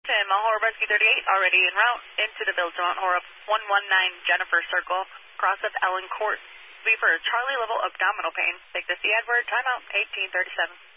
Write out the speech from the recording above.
Mount Horeb Rescue 38, already en route into the village of Mount Horeb, 119 Jennifer Circle, cross of Ellen Court. Be for Charlie level abdominal pain. Take the C Edward, timeout, 1837.